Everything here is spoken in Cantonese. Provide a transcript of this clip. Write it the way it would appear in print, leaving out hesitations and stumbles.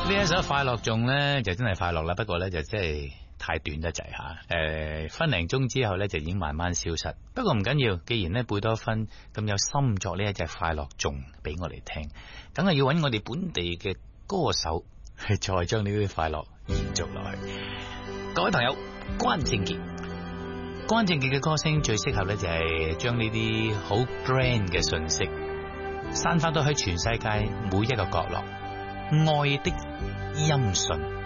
呢一首快樂頌咧就真係快樂啦，不過咧就真係太短得滯吓。分零鐘之後咧就已經慢慢消失。不過唔緊要，既然咧貝多芬咁有心作呢一隻快樂頌俾我哋聽，梗係要揾我哋本地嘅歌手去再將呢啲快樂延續落去。各位朋友，關正傑嘅歌聲最適合咧就係將呢啲好 grand 嘅信息散發到去全世界每一個角落。愛的音訊。